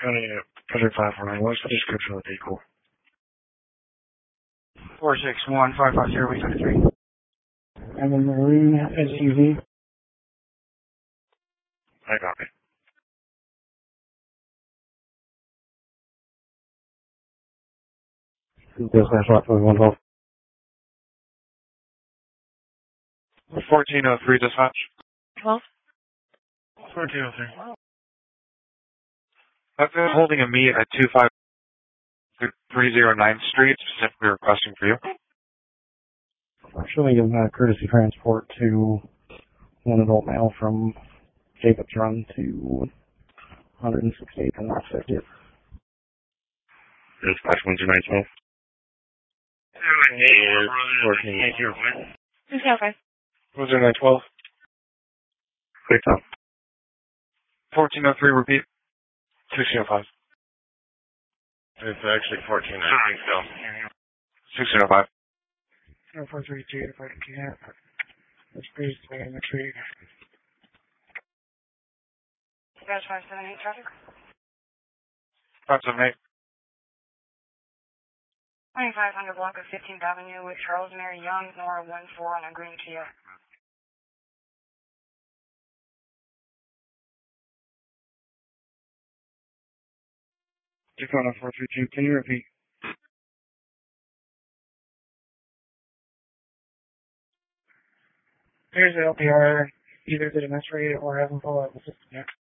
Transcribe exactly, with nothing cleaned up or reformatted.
County Country five four nine. What's the description of the vehicle? four six one five five zero eight five three. And the maroon S U V. I got it. Dispatch lot for one twelve. fourteen oh three dispatch. twelve? fourteen oh three. I've been holding a meet at two five three oh ninth Street, specifically requesting for you. Actually, give uh, courtesy transport to one adult male from Jacobs Run to one hundred sixty-eighth and North fiftieth. Dispatch one two nine twelve. fourteen. two zero five. one zero nine twelve. Quick up. fourteen oh three, repeat. six oh five. It's actually fourteen oh three still. six oh five. zero four three two if I can't. It's based in the tree. Dispatch five seven eight traffic. five seven eight. twenty-five hundred block of fifteenth Avenue with Charles Mary Young, Nora one four on a green Kia. Tacoma four three two, can you repeat? Here's the L P R, either the demonstrated or have them follow up the system here.